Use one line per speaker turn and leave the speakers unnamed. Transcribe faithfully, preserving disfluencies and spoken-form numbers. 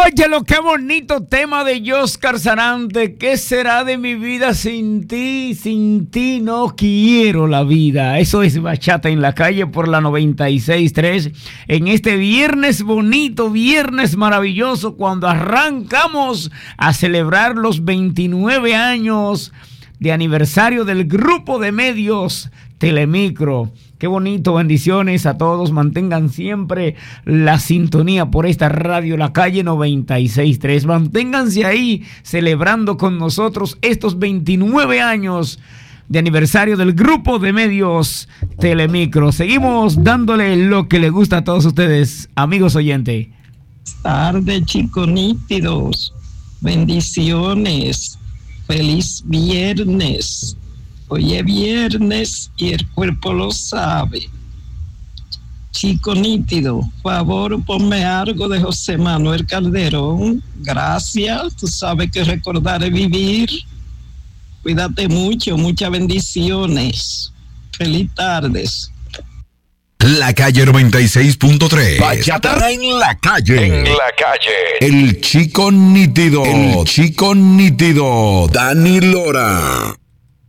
Óyelo, qué bonito tema de Oscar Sarante. ¿Qué será de mi vida sin ti? Sin ti no quiero la vida. Eso es Bachata en la Calle por la noventa y seis punto tres. En este viernes bonito, viernes maravilloso, cuando arrancamos a celebrar los veintinueve años de aniversario del grupo de medios Telemicro. Qué bonito, bendiciones a todos, mantengan siempre la sintonía por esta radio La Calle noventa y seis punto tres, manténganse ahí celebrando con nosotros estos veintinueve años de aniversario del grupo de medios Telemicro. Seguimos dándole lo que le gusta a todos ustedes, amigos oyentes.
Tarde, chicos nítidos, bendiciones, feliz viernes. Hoy es viernes y el cuerpo lo sabe. Chico nítido, favor, ponme algo de José Manuel Calderón. Gracias, tú sabes que recordar es vivir. Cuídate mucho, muchas bendiciones. Feliz tardes.
La Calle noventa y seis punto tres. Bachata en la calle.
En la calle.
El chico nítido. El chico nítido. Dani Lora.